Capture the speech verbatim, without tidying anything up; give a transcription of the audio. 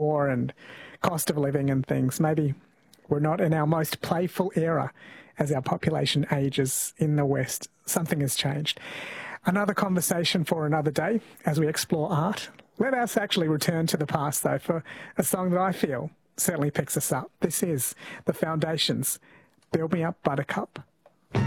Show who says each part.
Speaker 1: war and cost of living and things. Maybe we're not in our most playful era as our population ages in the West. Something has changed. Another conversation for another day as we explore art. Let us actually return to the past, though, for a song that I feel certainly picks us up. This is The Foundations, Build Me Up, Buttercup.